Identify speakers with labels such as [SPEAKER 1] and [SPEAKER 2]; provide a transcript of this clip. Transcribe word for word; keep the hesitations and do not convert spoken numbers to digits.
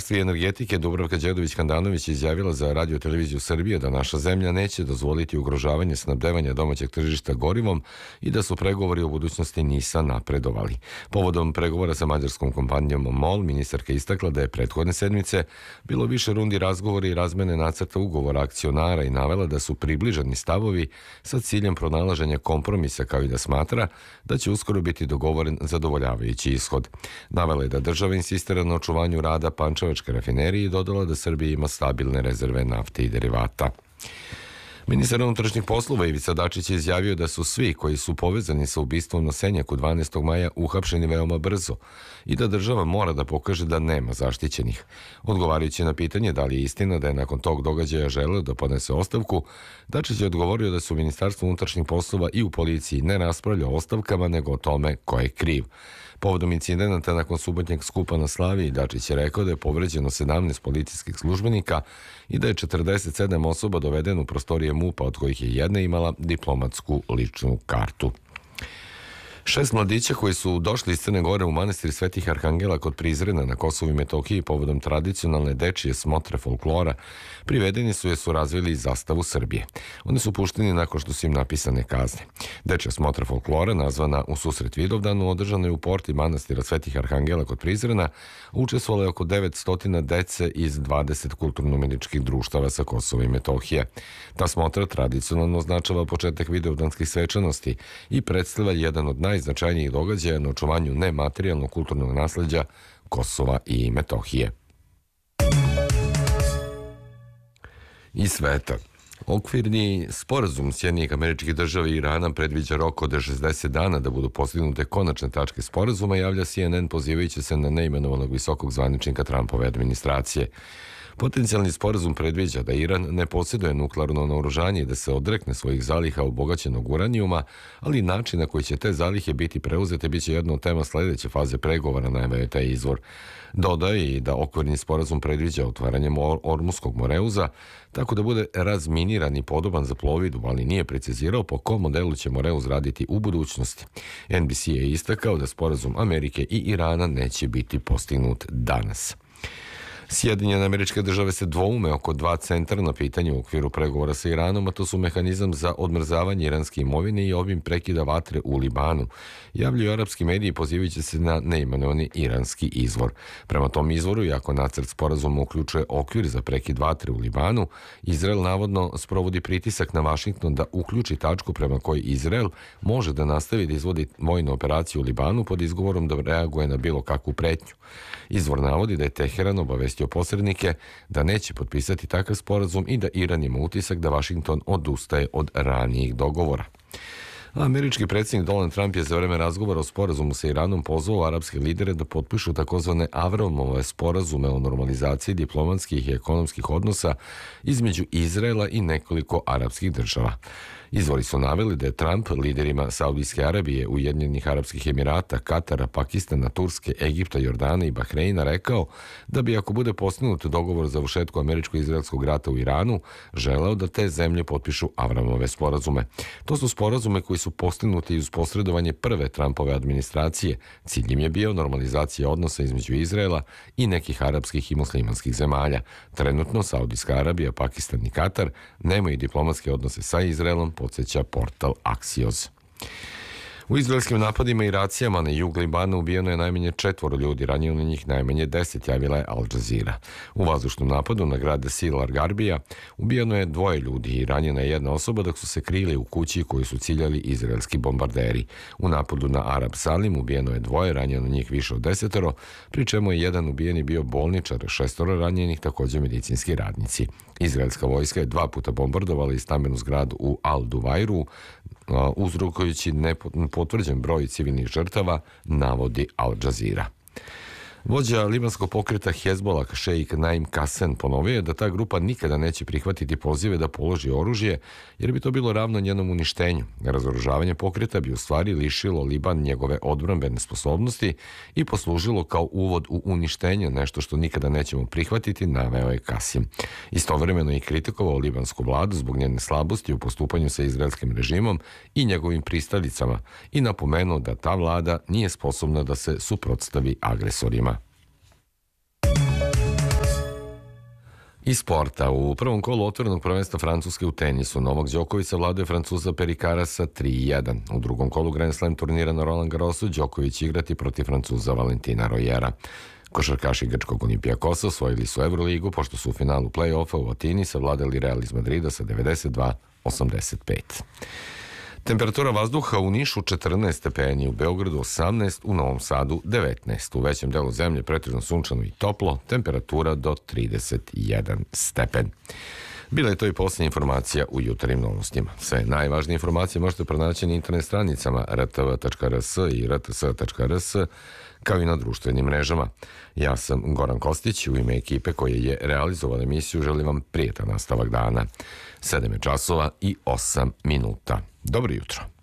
[SPEAKER 1] ministri energetike Dubravka Đedović-Handanović izjavila za Radio televiziju Srbije da naša zemlja neće dozvoliti ugrožavanje snabdevanja domaćeg tržišta gorivom i da su pregovori o budućnosti NIS-a napredovali. Povodom pregovora sa mađarskom kompanijom MOL, ministarka istakla da je prethodne sedmice bilo više rundi razgovora i razmene nacrta ugovora akcionara i navela da su približeni stavovi sa ciljem pronalaženja kompromisa, kao i da smatra da će uskoro biti dogovoren zadovoljavajući ishod. Navela je da država insistira na očuvanju rada Pančevačke rafinerije i dodala da Srbija ima stabilne rezerve nafte i derivata. Ministar unutrašnjih poslova Ivica Dačić je izjavio da su svi koji su povezani sa ubistvom na Senjaku dvanaestog maja uhapšeni veoma brzo i da država mora da pokaže da nema zaštićenih. Odgovarajući na pitanje da li je istina da je nakon tog događaja želeo da podnese ostavku, Dačić je odgovorio da su u Ministarstvu unutrašnjih poslova i u policiji ne raspravlja o ostavkama, nego o tome ko je kriv. Povodom incidenta nakon subotnjeg skupa na Slaviji, Dačić je rekao da je povređeno sedamnaest policijskih službenika i da je četrdeset sedam osoba dovedeno u prostorije MUP-a, od kojih je jedna imala diplomatsku ličnu kartu. Šest mladića koji su došli iz Crne Gore u manastir Svetih Arhangela kod Prizrena na Kosovu i Metohiji povodom tradicionalne dečije smotre folklora privedeni su jer su razvili zastavu Srbije. Oni su pušteni nakon što su im napisane kazne. Dečija smotra folklora, nazvana U susret Vidovdanu, održana je u porti manastira Svetih Arhangela kod Prizrena. Učestvovalo je oko devetsto dece iz dvadeset kulturno-umetničkih društava sa Kosova i Metohije. Ta smotra tradicionalno označava početak vidovdanskih svečanosti i predstavlja jedan od najznačajnijih događaja na očuvanju nematerijalnog kulturnog nasleđa Kosova i Metohije. I sveta. Okvirni sporazum Sjedinjenih Američkih Država i Irana predviđa rok od šezdeset dana da budu postignute konačne tačke sporazuma, javlja C N N pozivajući se na neimenovanog visokog zvaničnika Trumpove administracije. Potencijalni sporazum predviđa da Iran ne posjeduje nuklearno naoružanje i da se odrekne svojih zaliha obogaćenog uranijuma, ali način na koji će te zalihe biti preuzete biće jedna od tema sledeće faze pregovora, najavio je taj izvor. Dodaje i da okvirni sporazum predviđa otvaranje Ormuskog moreuza, tako da bude razminiran i podoban za plovidbu, ali nije precizirao po kom modelu će moreuz raditi u budućnosti. N B C je istakao da sporazum Amerike i Irana neće biti postignut danas. Sjedinjene Američke Države se dvoume oko dva centralna pitanja u okviru pregovora sa Iranom, a to su mehanizam za odmrzavanje iranske imovine i obim prekida vatre u Libanu. Javljaju arapski mediji pozivajući se na neimenovani iranski izvor. Prema tom izvoru, iako nacrt sporazuma uključuje okvir za prekid vatre u Libanu, Izrael navodno sprovodi pritisak na Vašington da uključi tačku prema kojoj Izrael može da nastavi da izvodi vojnu operaciju u Libanu pod izgovorom da reaguje na bilo kakvu pretnju. Izvor navodi da je Teheran obavestio posrednike da neće potpisati takav sporazum i da Iran ima utisak da Vašington odustaje od ranijih dogovora. Američki predsjednik Donald Trump je za vreme razgovora o sporazumu sa Iranom pozvao arapske lidere da potpišu takozvane Avramove sporazume o normalizaciji diplomatskih i ekonomskih odnosa između Izraela i nekoliko arapskih država. Izvori su naveli da je Trump liderima Saudijske Arabije, Ujedinjenih Arapskih Emirata, Katara, Pakistana, Turske, Egipta, Jordana i Bahreina rekao da bi, ako bude postignut dogovor o završetku američko-izraelskog rata u Iranu, želeo da te zemlje potpišu Avramove sporazume. To su sporazume koji su postignuti uz posredovanje prve Trumpove administracije. Cilj im je bio normalizacija odnosa između Izraela i nekih arapskih i muslimanskih zemalja. Trenutno Saudijska Arabija, Pakistan i Katar nemaju diplomatske odnose sa Izraelom, podsjeća portal Axios. U izraelskim napadima i racijama na jug Libana ubijeno je najmanje četvoro ljudi, ranjeno na njih najmanje deset, javila je Al Jazeera. U vazdušnom napadu na grad Sil Argarbija ubijeno je dvoje ljudi i ranjena je jedna osoba dok su se krili u kući koju su ciljali izraelski bombarderi. U napadu na Arab Salim ubijeno je dvoje, ranjeno na njih više od desetoro, pri čemu je jedan ubijeni bio bolničar, šestoro ranjenih također medicinski radnici. Izraelska vojska je dva puta bombardovala i stambenu zgradu u Al-Duvajru, uzrokujući nepotvrđen broj civilnih žrtava, navodi Al Jazeera. Vođa libanskog pokreta Hezbollah, šejik Naim Kasen, ponovio je da ta grupa nikada neće prihvatiti pozive da položi oružje, jer bi to bilo ravno njenom uništenju. Razoružavanje pokreta bi u stvari lišilo Liban njegove odbrambene sposobnosti i poslužilo kao uvod u uništenje, nešto što nikada nećemo prihvatiti, naveo je Kasim. Istovremeno je kritikovao libansku vladu zbog njene slabosti u postupanju sa izraelskim režimom i njegovim pristalicama i napomenuo da ta vlada nije sposobna da se suprotstavi agresorima. Iz sporta, u prvom kolu otvorenog prvenstva Francuske u tenisu Novak Đoković savladao je Francuza Perikarasa tri jedan. U drugom kolu Grand Slam turnira na Roland Garrosu Đoković igrati protiv Francuza Valentina Rojera. Košarkaši grčkog Olimpijakosa osvojili su Euroligu pošto su u finalu play-offa u Atini savladali Real iz Madrida sa devedeset dva osamdeset pet. Temperatura vazduha u Nišu četrnaest stepeni, u Beogradu osamnaest, u Novom Sadu devetnaest. U većem delu zemlje pretežno sunčano i toplo, temperatura do trideset jedan stepen. Bila je to i posljednja informacija u jutarnjim novostima. Sve najvažnije informacije možete pronaći na internet stranicama r t v tačka r s i r t s tačka r s, kao i na društvenim mrežama. Ja sam Goran Kostić, u ime ekipe koje je realizovala emisiju želim vam prijetan nastavak dana. sedam je časova i osam minuta. Dobro jutro.